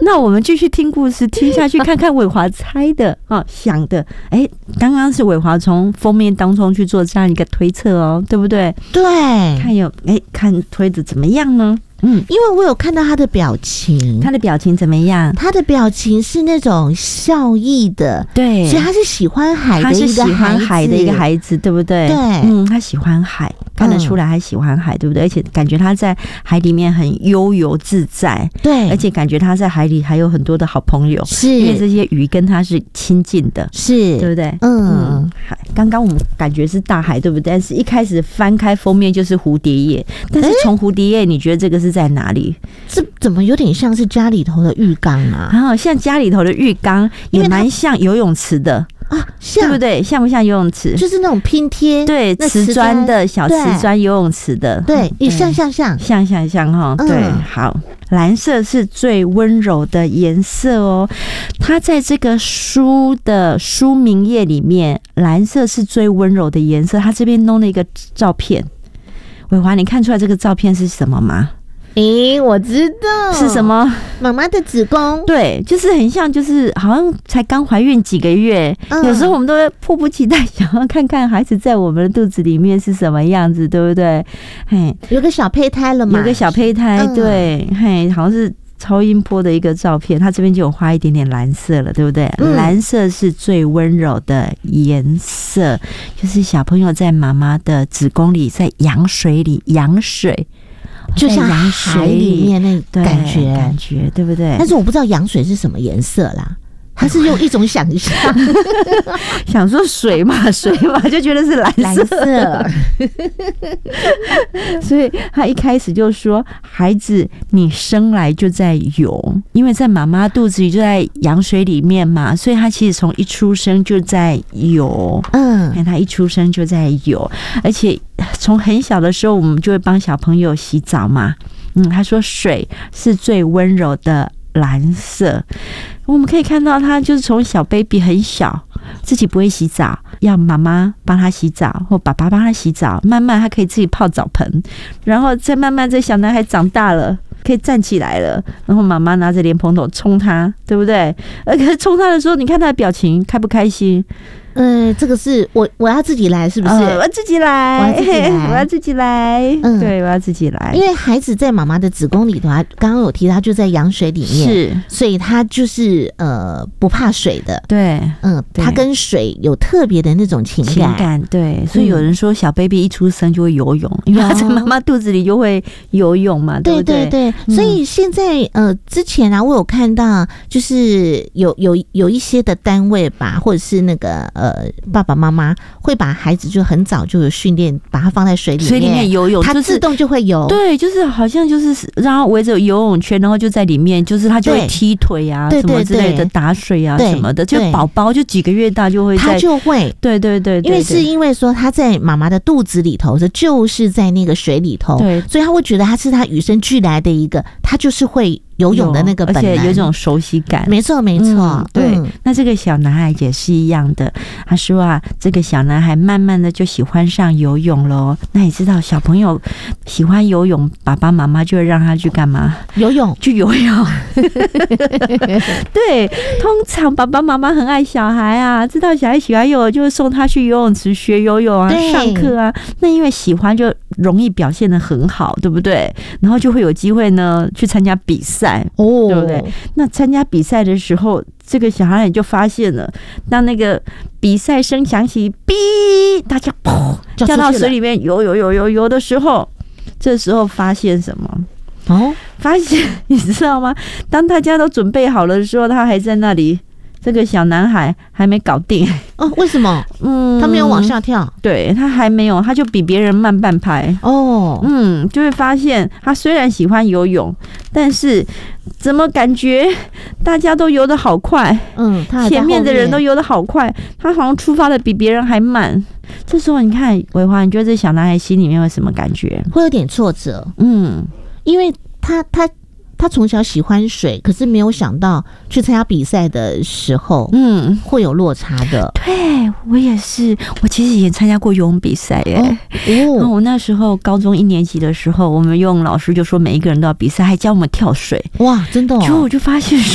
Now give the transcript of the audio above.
那我们继续听故事，听下去看看伟华猜的想的。刚刚是伟华从封面当中去做这样一个推测哦，对不对？ 对， 看推的怎么样呢？ 因为我有看到他的表情， 他的表情怎么样？ 他的表情是那种笑意的， 对， 所以他是喜欢海的一个孩子， 他是喜欢海的一个孩子，对不对？ 对， 他喜欢海，看得出来他喜欢海，对不对？而且感觉他在海里面很悠游自在， 对， 而且感觉他在海里还有很多的好朋友， 是因为这些鱼跟他是亲近的， 是， 对不对？ 海， 刚刚我们感觉是大海，对不对？但是一开始翻开封面就是蝴蝶叶，但是从蝴蝶叶，你觉得这个是在哪里？ 这怎么有点像是家里头的浴缸啊？ 然后像家里头的浴缸，也蛮像游泳池的啊， 对不对？像不像游泳池？ 就是那种拼贴， 对，瓷砖的小瓷砖游泳池的， 对，也像哈。对，好，蓝色是最温柔的颜色哦。它在这个书的书名页里面，蓝色是最温柔的颜色。它这边弄了一个照片，伟华，你看出来这个照片是什么吗？ 我知道是什么？ 妈妈的子宫。对， 就是很像，就是好像才刚怀孕几个月，有时候我们都会迫不及待想要看看孩子在我们的肚子里面是什么样子，对不对？ 有个小胚胎了嘛？ 有个小胚胎，对，好像是超音波的一个照片，它这边就有画一点点蓝色了，对不对？蓝色是最温柔的颜色，就是小朋友在妈妈的子宫里，在羊水里羊水。 就像海里面那感觉， 对不对？ 但是我不知道羊水是什么颜色啦，它是用一种想象， 想说水嘛，就觉得是蓝色。所以他一开始就说：“孩子，你生来就在游，因为在妈妈肚子里就在羊水里面嘛，所以他其实从一出生就在游。他一出生就在游，而且从很小的时候，我们就会帮小朋友洗澡嘛。他说水是最温柔的蓝色。”我们可以看到他就是从小 baby 很小，自己不会洗澡，要妈妈帮他洗澡或爸爸帮他洗澡，慢慢他可以自己泡澡盆，然后再慢慢这小男孩长大了，可以站起来了，然后妈妈拿着莲蓬头冲他，对不对？而且冲他的时候，你看他的表情开不开心？ 这个是我要自己来，是不是？ 我要自己来，我要自己来，对，我要自己来。 因为孩子在妈妈的子宫里头，他刚刚有提到就在羊水里面， 是， 所以他就是不怕水的， 对， 他跟水有特别的那种情感， 对，所以有人说小 baby 一出生就会游泳，因为他在妈妈肚子里就会游泳嘛，对不对？ 对，所以现在之前啊，我有看到就是有一些的单位吧，或者是那个爸爸妈妈会把孩子就很早就有训练，把他放在水里面游泳， 他自动就会游。 对，就是好像就是让他围着游泳圈，然后就在里面，就是他就会踢腿啊，什么之类的，打水啊什么的。就宝宝就几个月大就会， 他就会， 对， 因为说他在妈妈的肚子里头，就是在那个水里头， 对， 所以他会觉得他是他与生俱来的一个，他就是会游泳的那个本能， 而且有一种熟悉感。 没错， 对。那这个小男孩也是一样的，他说啊，这个小男孩慢慢的就喜欢上游泳了。那你知道小朋友喜欢游泳，爸爸妈妈就会让他去干嘛？去游泳。对，通常爸爸妈妈很爱小孩啊，知道小孩喜欢游泳，就会送他去游泳池学游泳啊，上课啊。那因为喜欢就容易表现得很好，对不对？然后就会有机会呢去参加比赛，对不对？那参加比赛的时候，这个小孩也就发现了，当那个比赛声响起，哔，大家砰掉到水里面游的时候，这时候发现什么？发现你知道吗？当大家都准备好了的时候，他还在那里。这个小男孩还没搞定为什么？他没有往下跳， 对，他还没有，他就比别人慢半拍就会发现他虽然喜欢游泳，但是怎么感觉大家都游得好快？前面的人都游得好快，他好像出发的比别人还慢。这时候你看伟华，你觉得这小男孩心里面有什么感觉？ 会有点挫折，因为他从小喜欢水，可是没有想到去参加比赛的时候，会有落差的。 对，我也是，我其实也参加过游泳比赛耶。我那时候高中1年级的时候，我们游泳老师就说每一个人都要比赛，还教我们跳水。 哇，真的！ 结果我就发现